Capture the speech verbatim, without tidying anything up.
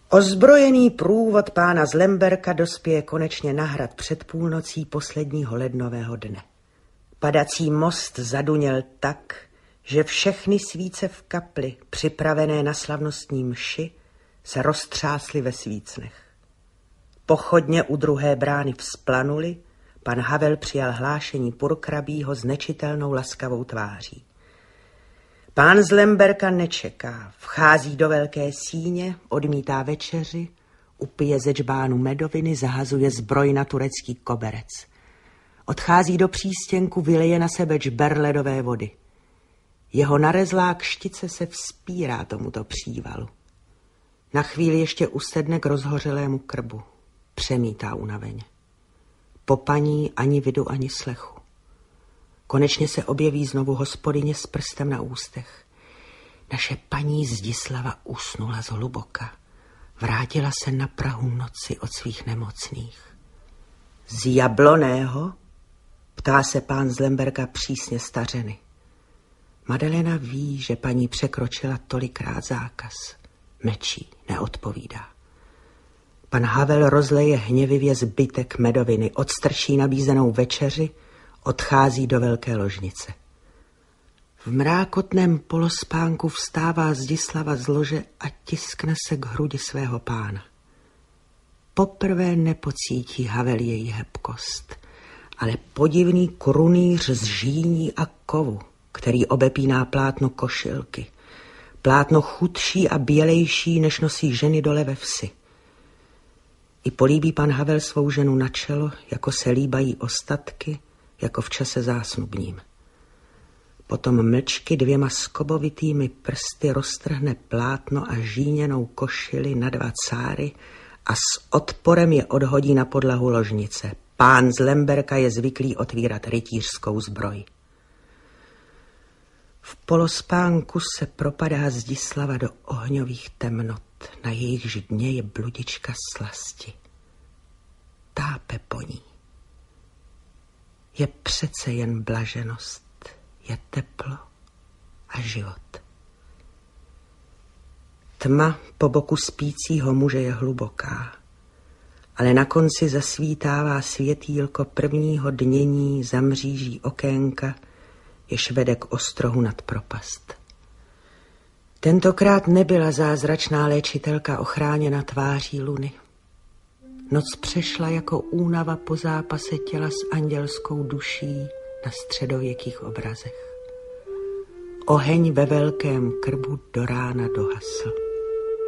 Ozbrojený průvod pána z Lemberka dospěje konečně na hrad před půlnocí posledního lednového dne. Padací most zaduněl tak, že všechny svíce v kapli, připravené na slavnostní mši, se roztřásly ve svícnech. Pochodně u druhé brány vzplanuli, pan Havel přijal hlášení purkrabího s nečitelnou laskavou tváří. Pán z Lemberka nečeká, vchází do velké síně, odmítá večeři, upije ze džbánu medoviny, zahazuje zbroj na turecký koberec. Odchází do přístěnku, vyleje na sebe džber ledové vody. Jeho narezlá kštice se vzpírá tomuto přívalu. Na chvíli ještě usedne k rozhořelému krbu. Přemítá unaveně. Po paní ani vidu, ani slechu. Konečně se objeví znovu hospodyně s prstem na ústech. Naše paní Zdislava usnula zhluboka. Vrátila se na prahu noci od svých nemocných. Z Jabloného? Ptá se pán z Lemberka přísně stařeny. Madalena ví, že paní překročila tolikrát zákaz. Mečí, neodpovídá. Pan Havel rozleje hněvivě zbytek medoviny, odstrčí nabízenou večeři, odchází do velké ložnice. V mrákotném polospánku vstává Zdislava z lože a tiskne se k hrudi svého pána. Poprvé nepocítí Havel její hebkost, ale podivný krunýř z žíní a kovu, který obepíná plátno košilky. Plátno chudší a bělejší, než nosí ženy dole ve vsi. I políbí pan Havel svou ženu na čelo, jako se líbají ostatky, jako v čase zásnubním. Potom mlčky dvěma skobovitými prsty roztrhne plátno a žíněnou košili na dva cáry a s odporem je odhodí na podlahu ložnice. Pán z Lemberka je zvyklý otvírat rytířskou zbroj. V polospánku se propadá Zdislava do ohňových temnot, na jejichž dně je bludička slasti. Tápe po ní. Je přece jen blaženost, je teplo a život. Tma po boku spícího muže je hluboká, ale na konci zasvítává světýlko prvního dnění za mříží okénka, jež vede k ostrohu nad propast. Tentokrát nebyla zázračná léčitelka ochráněna tváří luny. Noc přešla jako únava po zápase těla s andělskou duší na středověkých obrazech. Oheň ve velkém krbu do rána dohasl.